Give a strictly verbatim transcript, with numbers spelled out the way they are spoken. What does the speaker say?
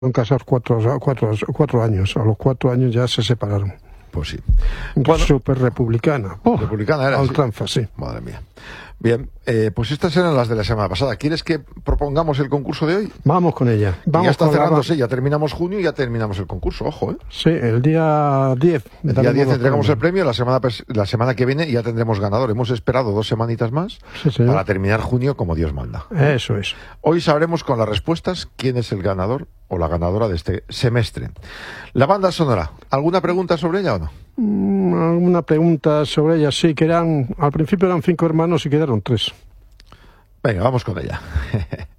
casados cuatro, cuatro, cuatro años. A los cuatro años ya se separaron. Pues sí. Bueno, súper republicana. Oh, republicana era. Ultranza, sí. Madre mía. Bien, eh, pues estas eran las de la semana pasada. ¿Quieres que propongamos el concurso de hoy? Vamos con ella. Vamos ya está con cerrándose, la... ya terminamos junio y ya terminamos el concurso, ojo, ¿eh? Sí, el día diez. El día diez entregamos el premio, la semana, la semana que viene ya tendremos ganador. Hemos esperado dos semanitas más sí, para terminar junio como Dios manda. Eso es. Hoy sabremos con las respuestas quién es el ganador o la ganadora de este semestre. La banda sonora, ¿alguna pregunta sobre ella o no? Una pregunta sobre ella, sí, que eran, al principio eran cinco hermanos y quedaron tres. Venga, vamos con ella.